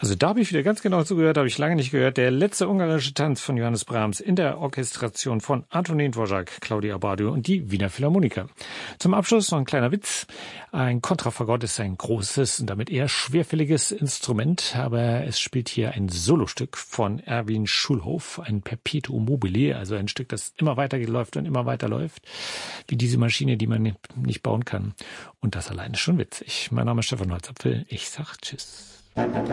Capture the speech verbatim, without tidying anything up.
Also da habe ich wieder ganz genau zugehört, habe ich lange nicht gehört. Der letzte ungarische Tanz von Johannes Brahms in der Orchestration von Antonín Dvořák, Claudia Abbado und die Wiener Philharmoniker. Zum Abschluss noch ein kleiner Witz. Ein Kontrafagott ist ein großes und damit eher schwerfälliges Instrument, aber es spielt hier ein Solostück von Erwin Schulhof, ein Perpetuum mobile, also ein Stück, das immer weiter läuft und immer weiter läuft, wie diese Maschine, die man nicht bauen kann. Und das allein ist schon witzig. Mein Name ist Stefan Holzapfel. Ich sag Tschüss.